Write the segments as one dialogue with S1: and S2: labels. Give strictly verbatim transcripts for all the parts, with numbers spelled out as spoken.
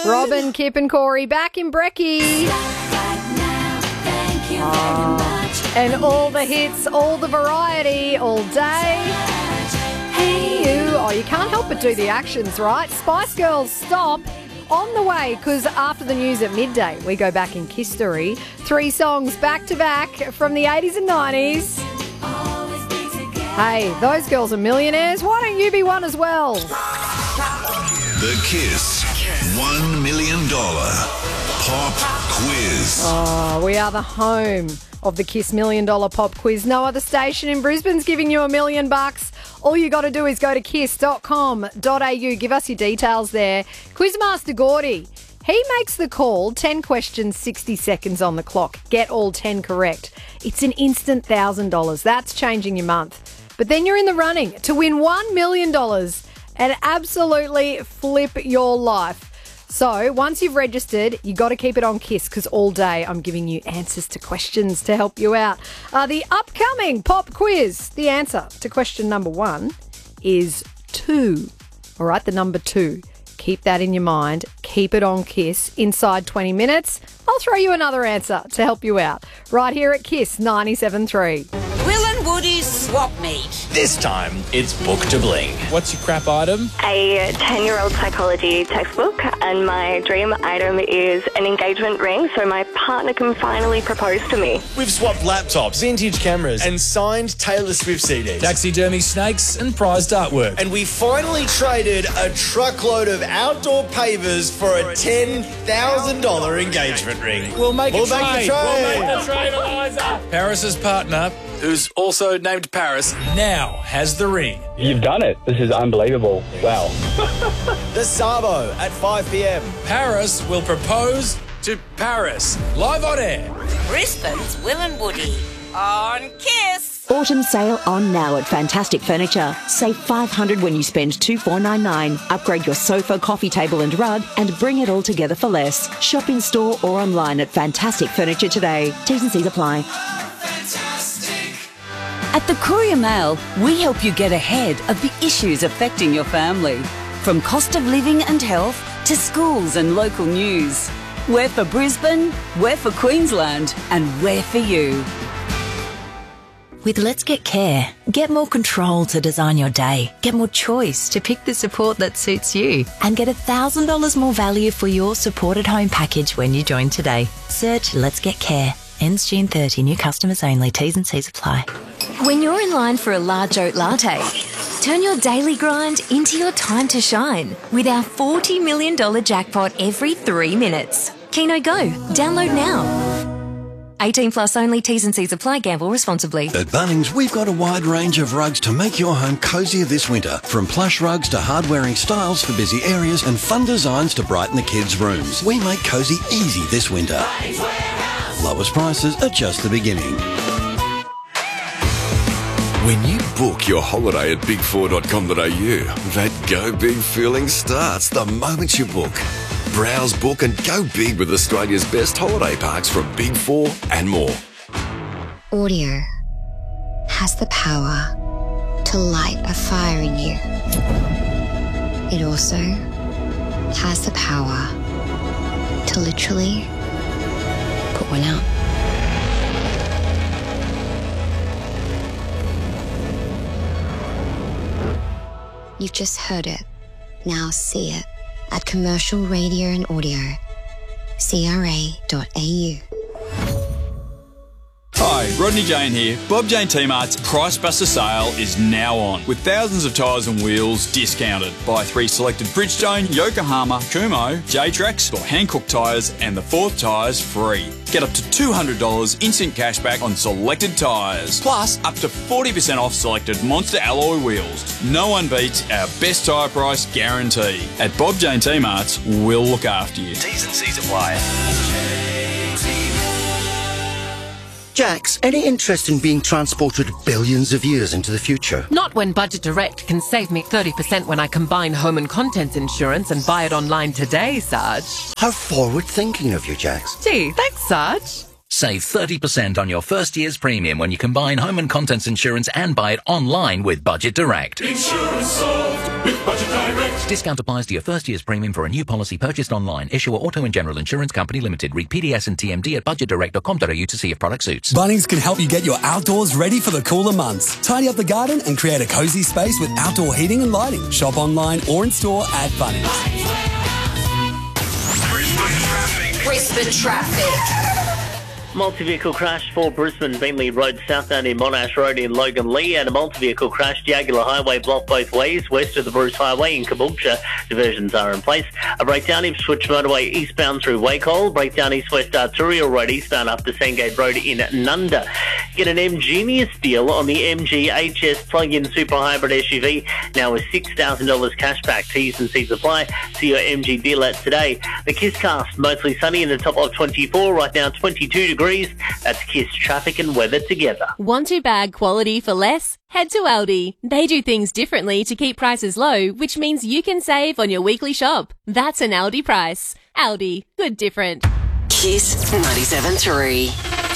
S1: Robin, Kip and Corey back in Brekkie. Oh, and all the hits, all the variety, all day. Hey you. Oh, you can't help but do the actions, right? Spice Girls, Stop. On the way, because after the news at midday, we go back in history. Three songs back to back from the eighties and nineties. Hey, those girls are millionaires. Why don't you be one as well?
S2: The Kiss one million dollars Pop Quiz.
S1: Oh, we are the home of the Kiss Million Dollar Pop Quiz. No other station in Brisbane's giving you a million bucks. All you got to do is go to kiss dot com dot a u. Give us your details there. Quizmaster Gordy, he makes the call. ten questions, sixty seconds on the clock. Get all ten correct. It's an instant one thousand dollars. That's changing your month. But then you're in the running to win one million dollars and absolutely flip your life. So once you've registered, you got to keep it on Kiss because all day I'm giving you answers to questions to help you out. Uh, the upcoming pop quiz, the answer to question number one is two. All right, the number two. Keep that in your mind. Keep it on Kiss. Inside twenty minutes, I'll throw you another answer to help you out. Right here at Kiss ninety-seven point three.
S3: Will and Woody's swap meet.
S4: This time, it's Book to Bling. What's your crap item?
S5: A ten-year-old psychology textbook, and my dream item is an engagement ring so my partner can finally propose to me.
S4: We've swapped laptops, vintage cameras, and signed Taylor Swift C Ds.
S6: Taxidermy snakes and prized artwork.
S4: And we finally traded a truckload of outdoor pavers for a ten thousand dollars engagement ring.
S6: We'll make
S4: we'll
S6: a trade.
S4: Make a trade.
S6: We'll make the trade, Eliza. Paris's partner, who's also named Paris, now has the ring.
S7: You've done it. This is unbelievable. Wow.
S4: The Sabo at five p.m.
S6: Paris will propose to Paris. Live on air.
S3: Brisbane's Will and Woody on Kiss.
S8: Autumn sale on now at Fantastic Furniture. Save five hundred dollars when you spend two thousand four hundred ninety-nine dollars. Upgrade your sofa, coffee table and rug and bring it all together for less. Shop in store or online at Fantastic Furniture today. T's and C's apply.
S9: At the Courier Mail, we help you get ahead of the issues affecting your family. From cost of living and health to schools and local news. We're for Brisbane, we're for Queensland, and we're for you.
S10: With Let's Get Care, get more control to design your day, get more choice to pick the support that suits you, and get one thousand dollars more value for your supported home package when you join today. Search Let's Get Care. Ends June thirtieth. New customers only. T's and C's apply.
S11: When you're in line for a large oat latte, turn your daily grind into your time to shine with our forty million dollars jackpot every three minutes. Keno Go. Download now. eighteen plus only. T's and C's apply. Gamble responsibly.
S12: At Bunnings, we've got a wide range of rugs to make your home cozier this winter. From plush rugs to hard-wearing styles for busy areas and fun designs to brighten the kids' rooms. We make cozy easy this winter. Lowest prices are just the beginning.
S13: When you book your holiday at big four dot com dot a u, that go big feeling starts the moment you book. Browse, book and go big with Australia's best holiday parks from Big Four and more.
S14: Audio has the power to light a fire in you. It also has the power to literally put one out. You've just heard it. Now see it at Commercial Radio and Audio. C R A dot A U.
S15: Hi, Rodney Jane here. Bob Jane T-Mart's Price Buster sale is now on, with thousands of tyres and wheels discounted. Buy three selected Bridgestone, Yokohama, Kumho, J-Trax or Hankook tyres and the fourth tyres free. Get up to two hundred dollars instant cashback on selected tyres, plus up to forty percent off selected Monster alloy wheels. No one beats our best tyre price guarantee. At Bob Jane T-Mart's, we'll look after you.
S4: T's and C's apply.
S16: Jax, any interest in being transported billions of years into the future?
S17: Not when Budget Direct can save me thirty percent when I combine home and contents insurance and buy it online today, Sarge.
S16: How forward-thinking of you, Jax.
S17: Gee, thanks, Sarge.
S18: Save thirty percent on your first year's premium when you combine home and contents insurance and buy it online with Budget Direct.
S19: Insurance solved with Budget Direct.
S18: Discount applies to your first year's premium for a new policy purchased online. Issuer Auto and General Insurance Company Limited. Read P D S and T M D at budget direct dot com dot a u to see if product suits.
S20: Bunnings can help you get your outdoors ready for the cooler months. Tidy up the garden and create a cosy space with outdoor heating and lighting. Shop online or in store at Bunnings.
S21: Brisbane traffic.
S22: Multi-vehicle crash for Brisbane, Bentley Road southbound in Monash Road in Logan Lee, and a multi-vehicle crash, Diagula Highway blocked both ways, west of the Bruce Highway in Caboolture. Diversions are in place. A breakdown in Switch Motorway eastbound through Wakehole, breakdown east-west Arturial Road eastbound up to Sandgate Road in Nunda. Get an M-Genius deal on the M G H S plug-in super hybrid S U V, now with six thousand dollars cash back. T's and C's apply. See your M G dealer today. The Kisscast, mostly sunny in the top of twenty-four, right now twenty-two degrees. That's Kiss traffic and weather together.
S23: Want to bag quality for less? Head to Aldi. They do things differently to keep prices low, which means you can save on your weekly shop. That's an Aldi price. Aldi. Good different.
S21: Kiss ninety-seven point three.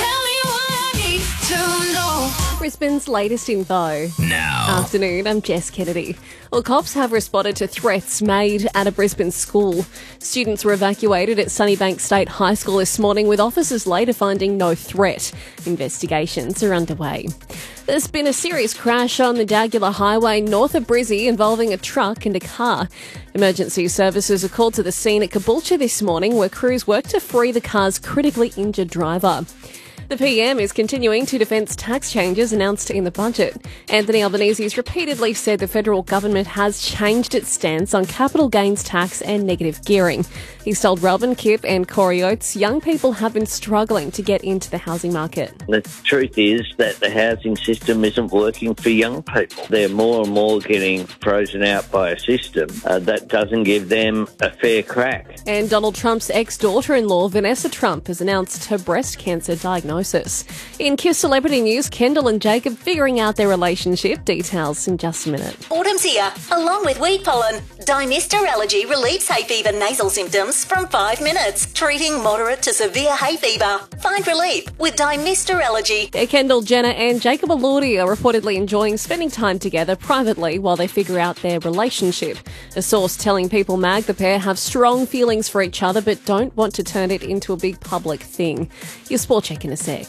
S23: Brisbane's latest info.
S18: Now.
S23: Afternoon, I'm Jess Kennedy. Well, cops have responded to threats made at a Brisbane school. Students were evacuated at Sunnybank State High School this morning, with officers later finding no threat. Investigations are underway. There's been a serious crash on the Diagula Highway north of Brizzy involving a truck and a car. Emergency services are called to the scene at Caboolture this morning, where crews work to free the car's critically injured driver. The P M is continuing to defence tax changes announced in the budget. Anthony Albanese has repeatedly said the federal government has changed its stance on capital gains tax and negative gearing. He's told Robin Kipp and Corey Oates young people have been struggling to get into the housing market.
S24: The truth is that the housing system isn't working for young people. They're more and more getting frozen out by a system uh, that doesn't give them a fair crack.
S23: And Donald Trump's ex-daughter-in-law, Vanessa Trump, has announced her breast cancer diagnosis. In Kiss Celebrity News, Kendall and Jacob figuring out their relationship. Details in just a minute.
S25: Autumn's here, along with weed pollen. Dimister Allergy relieves hay fever nasal symptoms from five minutes, treating moderate to severe hay fever. Find relief with Dimister Allergy.
S23: Kendall Jenner and Jacob Elordi are reportedly enjoying spending time together privately while they figure out their relationship. A source telling People Mag the pair have strong feelings for each other but don't want to turn it into a big public thing. Your sport check in a sec.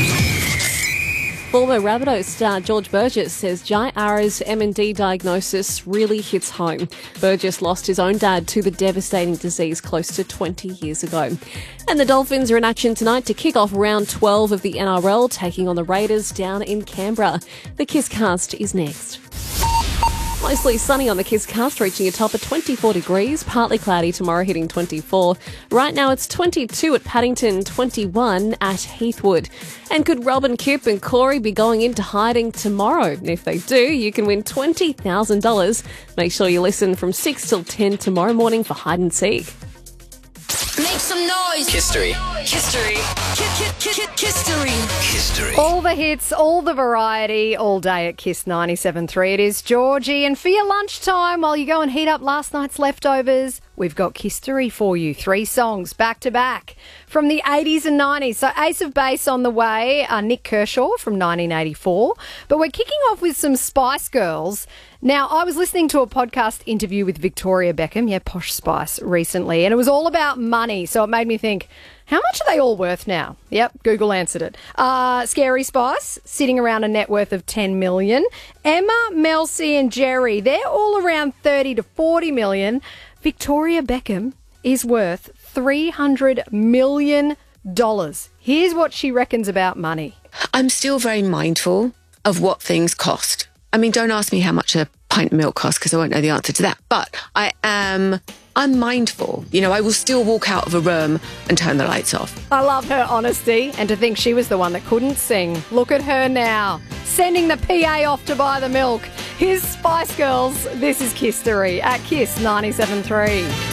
S23: Former Rabbitohs star George Burgess says Jai Ara's M and D diagnosis really hits home. Burgess lost his own dad to the devastating disease close to twenty years ago. And the Dolphins are in action tonight to kick off round twelve of the N R L, taking on the Raiders down in Canberra. The Kisscast is next. Mostly sunny on the Kisscast, reaching a top of twenty-four degrees. Partly cloudy tomorrow, hitting twenty-four. Right now it's twenty-two at Paddington, twenty-one at Heathwood. And could Robin Kipp and Corey be going into hiding tomorrow? And if they do, you can win twenty thousand dollars. Make sure you listen from six till ten tomorrow morning for Hide and Seek.
S21: Make some noise.
S18: History.
S21: History. History.
S18: History.
S1: All the hits, all the variety, all day at Kiss ninety-seven point three. It is Georgie. And for your lunchtime, while you go and heat up last night's leftovers, we've got History for you. Three songs back to back from the eighties and nineties. So Ace of Base on the way, uh, Nick Kershaw from nineteen eighty-four. But we're kicking off with some Spice Girls. Now, I was listening to a podcast interview with Victoria Beckham, yeah, Posh Spice, recently, and it was all about money. So it made me think, how much are they all worth now? Yep, Google answered it. Uh, Scary Spice, sitting around a net worth of ten million dollars. Emma, Mel C and Jerry, they're all around thirty to forty million dollars. Victoria Beckham is worth three hundred million dollars. Here's what she reckons about money.
S26: I'm still very mindful of what things cost. I mean, don't ask me how much a pint of milk costs because I won't know the answer to that. But I am, I'm mindful. You know, I will still walk out of a room and turn the lights off.
S1: I love her honesty, and to think she was the one that couldn't sing. Look at her now, sending the P A off to buy the milk. Here's Spice Girls. This is Kisstory at Kiss ninety-seven point three.